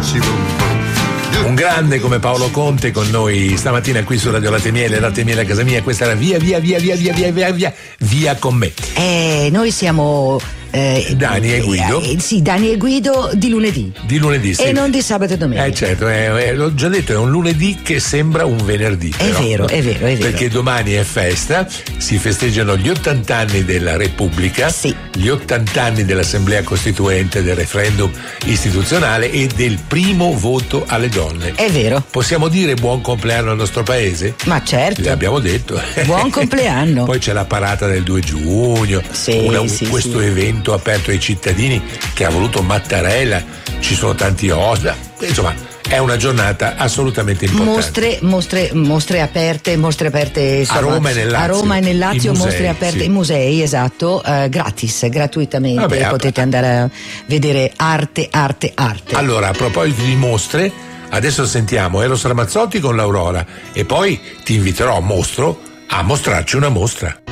Un grande come Paolo Conte con noi stamattina qui su Radio Latte Miele a casa mia. Questa era via con me. Noi siamo Dani e Guido. Sì, Dani e Guido di lunedì. Di lunedì, sì. E non di sabato e domenica. Certo, l'ho già detto, è un lunedì che sembra un venerdì. È vero. Perché domani è festa, si festeggiano gli 80 anni della Repubblica, sì, gli 80 anni dell'Assemblea Costituente, del referendum istituzionale e del primo voto alle donne. È vero. Possiamo dire buon compleanno al nostro paese? Ma certo. L'abbiamo detto. Buon compleanno. Poi c'è la parata del 2 giugno, questo evento aperto ai cittadini che ha voluto Mattarella, ci sono tanti ospiti, insomma è una giornata assolutamente importante. Mostre aperte insomma, a Roma e nel Lazio, mostre aperte, sì. Musei, esatto, gratuitamente. Potete andare a vedere arte. Allora, a proposito di mostre, adesso sentiamo Eros Ramazzotti con l'Aurora e poi ti inviterò a mostrarci una mostra.